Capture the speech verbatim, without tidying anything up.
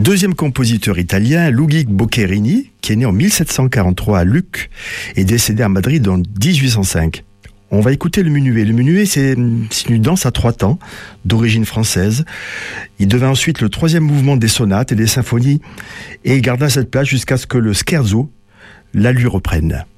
Deuxième compositeur italien, Luigi Boccherini, qui est né en mille sept cent quarante-trois à Lucques et décédé à Madrid en dix-huit cent cinq. On va écouter le menuet. Le menuet, c'est une danse à trois temps, d'origine française. Il devint ensuite le troisième mouvement des sonates et des symphonies, et il garda cette place jusqu'à ce que le scherzo la lui reprenne.